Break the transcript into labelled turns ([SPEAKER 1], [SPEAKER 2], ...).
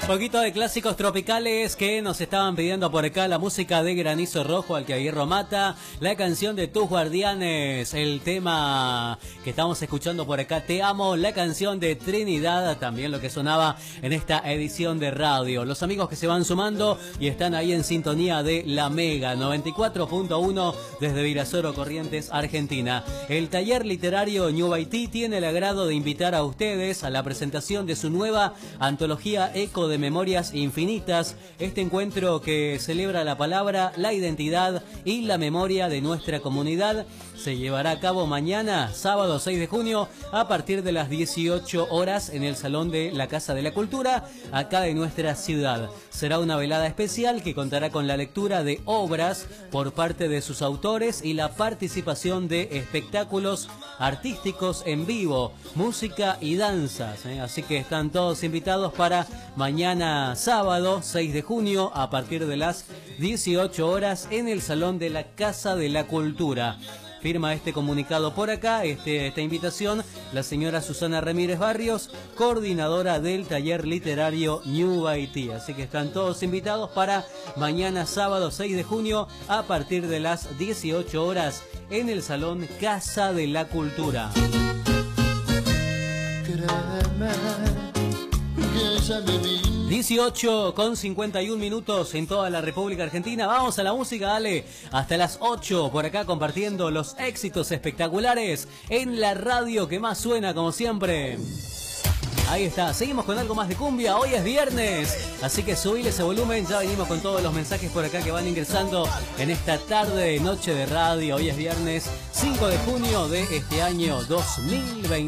[SPEAKER 1] Poquito de clásicos tropicales que nos estaban pidiendo por acá. La música de Granizo Rojo, al que Hierro Mata. La canción de Tus Guardianes. El tema que estamos escuchando por acá, Te Amo. La canción de Trinidad, también lo que sonaba en esta edición de radio. Los amigos que se van sumando y están ahí en sintonía de La Mega 94.1 desde Virasoro, Corrientes, Argentina. El taller literario New Haití tiene el agrado de invitar a ustedes a la presentación de su nueva antología Eco de Memorias Infinitas. Este encuentro que celebra la palabra, la identidad y la memoria de nuestra comunidad se llevará a cabo mañana, sábado 6 de junio, a partir de las 18 horas en el Salón de la Casa de la Cultura, acá de nuestra ciudad. Será una velada especial que contará con la lectura de obras por parte de sus autores y la participación de espectáculos artísticos en vivo, música y danzas. Así que están todos invitados para mañana sábado 6 de junio a partir de las 18 horas en el Salón de la Casa de la Cultura. Firma este comunicado por acá, esta invitación, la señora Susana Ramírez Barrios, coordinadora del taller literario New Haití. Así que están todos invitados para mañana sábado 6 de junio a partir de las 18 horas en el Salón Casa de la Cultura. Créeme que ya me vi. 18:51 en toda la República Argentina. Vamos a la música, dale. Hasta las 8 por acá compartiendo los éxitos espectaculares en la radio que más suena como siempre. Ahí está, seguimos con algo más de cumbia. Hoy es viernes, así que subile ese volumen. Ya venimos con todos los mensajes por acá que van ingresando en esta tarde de noche de radio. Hoy es viernes 5 de junio de este año 2020.